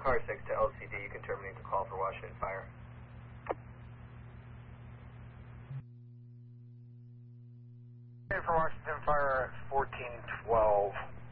car 6 to LCD, you can terminate the call for Washington Fire. For Washington Fire, 1412.